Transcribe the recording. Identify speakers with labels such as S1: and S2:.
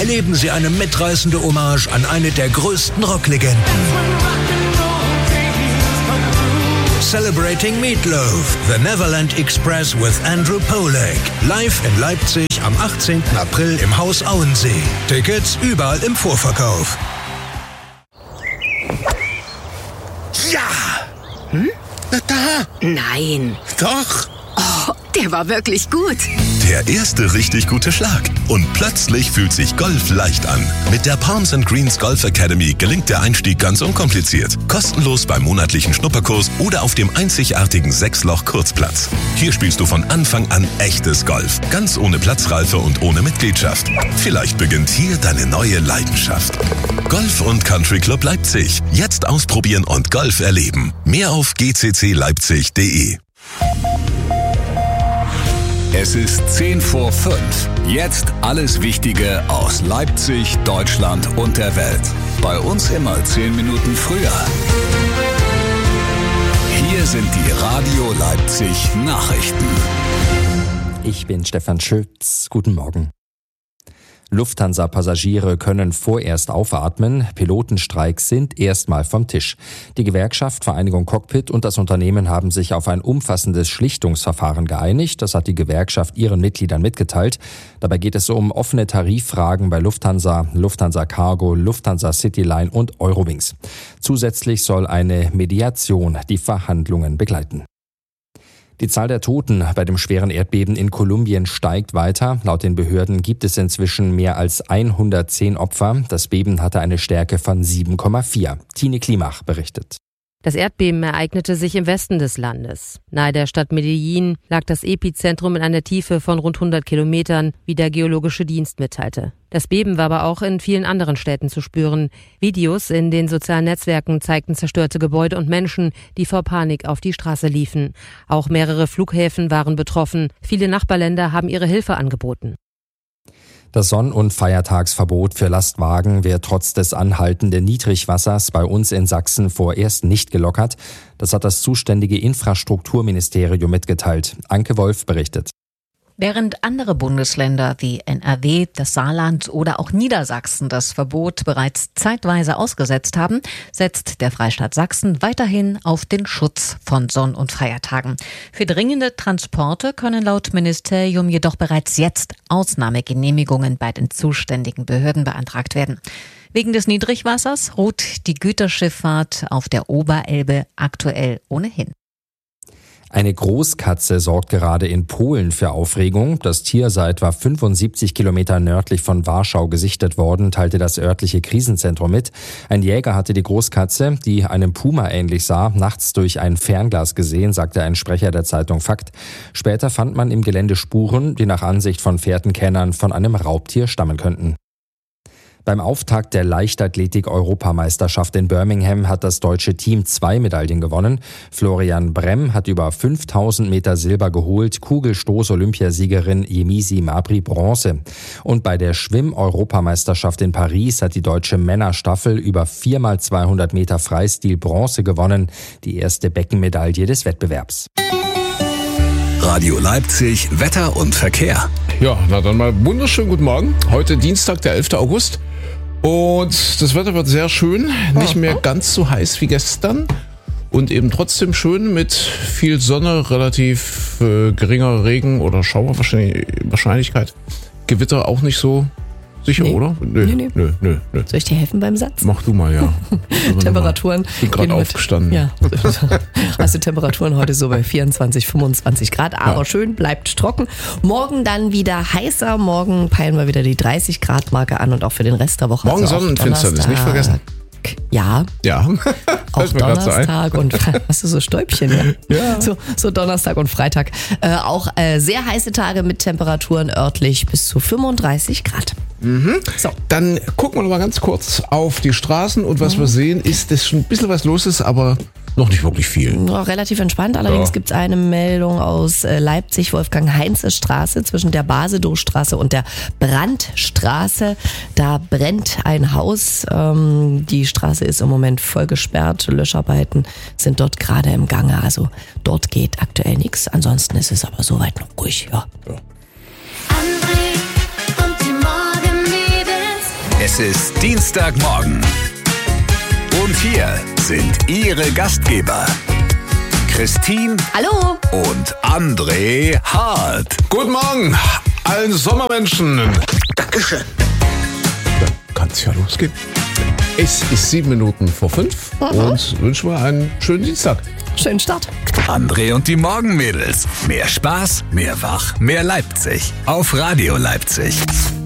S1: erleben Sie eine mitreißende Hommage an eine der größten Rocklegenden. Celebrating Meatloaf, The Neverland Express with Andrew Polak. Live in Leipzig am 18. April im Haus Auensee. Tickets überall im Vorverkauf.
S2: Ja!
S3: Na da!
S2: Nein!
S3: Doch!
S2: Oh, der war wirklich gut.
S4: Der erste richtig gute Schlag. Und plötzlich fühlt sich Golf leicht an. Mit der Palms & Greens Golf Academy gelingt der Einstieg ganz unkompliziert. Kostenlos beim monatlichen Schnupperkurs oder auf dem einzigartigen 6-Loch-Kurzplatz. Hier spielst du von Anfang an echtes Golf. Ganz ohne Platzreife und ohne Mitgliedschaft. Vielleicht beginnt hier deine neue Leidenschaft. Golf und Country Club Leipzig. Jetzt ausprobieren und Golf erleben. Mehr auf gccleipzig.de.
S5: Es ist 5:10. Jetzt alles Wichtige aus Leipzig, Deutschland und der Welt. Bei uns immer 10 Minuten früher. Hier sind die Radio Leipzig Nachrichten.
S6: Ich bin Stefan Schütz. Guten Morgen. Lufthansa-Passagiere können vorerst aufatmen. Pilotenstreiks sind erstmal vom Tisch. Die Gewerkschaft Vereinigung Cockpit und das Unternehmen haben sich auf ein umfassendes Schlichtungsverfahren geeinigt. Das hat die Gewerkschaft ihren Mitgliedern mitgeteilt. Dabei geht es um offene Tariffragen bei Lufthansa, Lufthansa Cargo, Lufthansa Cityline und Eurowings. Zusätzlich soll eine Mediation die Verhandlungen begleiten. Die Zahl der Toten bei dem schweren Erdbeben in Kolumbien steigt weiter. Laut den Behörden gibt es inzwischen mehr als 110 Opfer. Das Beben hatte eine Stärke von 7,4. Tine Klimach berichtet.
S7: Das Erdbeben ereignete sich im Westen des Landes. Nahe der Stadt Medellin lag das Epizentrum in einer Tiefe von rund 100 Kilometern, wie der Geologische Dienst mitteilte. Das Beben war aber auch in vielen anderen Städten zu spüren. Videos in den sozialen Netzwerken zeigten zerstörte Gebäude und Menschen, die vor Panik auf die Straße liefen. Auch mehrere Flughäfen waren betroffen. Viele Nachbarländer haben ihre Hilfe angeboten.
S6: Das Sonn- und Feiertagsverbot für Lastwagen wird trotz des anhaltenden Niedrigwassers bei uns in Sachsen vorerst nicht gelockert. Das hat das zuständige Infrastrukturministerium mitgeteilt. Anke Wolf berichtet.
S8: Während andere Bundesländer wie NRW, das Saarland oder auch Niedersachsen das Verbot bereits zeitweise ausgesetzt haben, setzt der Freistaat Sachsen weiterhin auf den Schutz von Sonn- und Feiertagen. Für dringende Transporte können laut Ministerium jedoch bereits jetzt Ausnahmegenehmigungen bei den zuständigen Behörden beantragt werden. Wegen des Niedrigwassers ruht die Güterschifffahrt auf der Oberelbe aktuell ohnehin.
S6: Eine Großkatze sorgt gerade in Polen für Aufregung. Das Tier sei etwa 75 Kilometer nördlich von Warschau gesichtet worden, teilte das örtliche Krisenzentrum mit. Ein Jäger hatte die Großkatze, die einem Puma ähnlich sah, nachts durch ein Fernglas gesehen, sagte ein Sprecher der Zeitung Fakt. Später fand man im Gelände Spuren, die nach Ansicht von Fährtenkennern von einem Raubtier stammen könnten. Beim Auftakt der Leichtathletik-Europameisterschaft in Birmingham hat das deutsche Team 2 Medaillen gewonnen. Florian Bremm hat über 5000 Meter Silber geholt, Kugelstoß-Olympiasiegerin Yemisi Mabry Bronze. Und bei der Schwimm-Europameisterschaft in Paris hat die deutsche Männerstaffel über 4x200 Meter Freistil Bronze gewonnen, die erste Beckenmedaille des Wettbewerbs.
S5: Radio Leipzig, Wetter und Verkehr.
S3: Ja, na dann mal wunderschönen guten Morgen. Heute Dienstag, der 11. August. Und das Wetter wird sehr schön. Nicht mehr ganz so heiß wie gestern. Und eben trotzdem schön mit viel Sonne, relativ geringer Regen- oder Schauerwahrscheinlichkeit. Gewitter auch nicht so sicher, oder?
S9: Nee.
S3: Nö.
S9: Soll ich dir helfen beim Satz?
S3: Mach du mal, ja.
S9: Temperaturen.
S3: Ich bin gerade aufgestanden.
S9: Ja. Also Temperaturen heute so bei 24, 25 Grad, aber schön, bleibt trocken. Morgen dann wieder heißer. Morgen peilen wir wieder die 30 Grad Marke an und auch für den Rest der Woche.
S3: Morgen
S9: also
S3: Sonnenfinsternis, nicht vergessen.
S9: Ja. Auch Donnerstag und hast du so Stäubchen? Ja. So Donnerstag und Freitag. Auch sehr heiße Tage mit Temperaturen örtlich bis zu 35 Grad.
S3: Mhm. So. Dann gucken wir noch mal ganz kurz auf die Straßen und was wir sehen, ist, dass schon ein bisschen was los ist, aber noch nicht wirklich viel.
S9: Ja, relativ entspannt. Allerdings gibt es eine Meldung aus Leipzig, Wolfgang-Heinze-Straße zwischen der Basedowstraße und der Brandstraße. Da brennt ein Haus. Die Straße ist im Moment voll gesperrt. Löscharbeiten sind dort gerade im Gange. Also dort geht aktuell nichts. Ansonsten ist es aber soweit noch ruhig. Ja.
S5: Es ist Dienstagmorgen. Und hier sind Ihre Gastgeber. Christine.
S9: Hallo.
S5: Und André Hart.
S3: Guten Morgen, allen Sommermenschen.
S9: Dankeschön.
S3: Dann kann es ja losgehen. Es ist 7 Minuten vor 5 und wünschen wir einen schönen Dienstag.
S9: Schönen Start.
S5: André und die Morgenmädels. Mehr Spaß, mehr Wach, mehr Leipzig. Auf Radio Leipzig.